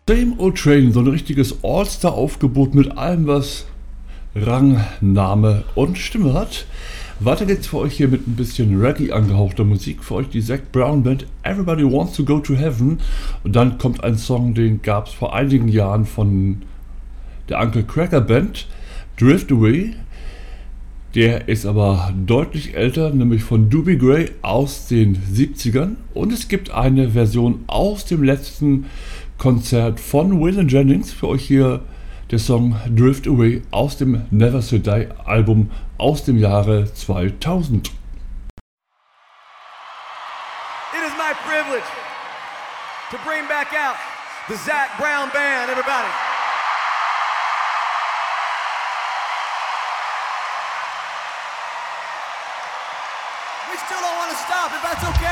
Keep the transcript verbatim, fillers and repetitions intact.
Same Old Train, so ein richtiges All-Star-Aufgebot mit allem, was Rang, Name und Stimme hat. Weiter geht's für euch hier mit ein bisschen Reggae angehauchter Musik. Für euch die Zac Brown Band Everybody Wants to Go to Heaven. Und dann kommt ein Song, den gab es vor einigen Jahren von der Uncle Cracker Band, Drift Away. Der ist aber deutlich älter, nämlich von Doobie Gray aus den siebzigern. Und es gibt eine Version aus dem letzten Konzert von Waylon Jennings. Für euch hier der Song Drift Away aus dem Never Say Die Album aus dem Jahre zweitausend. It is my privilege to bring back out the Zac Brown Band, everybody. We still don't want to stop, if that's okay.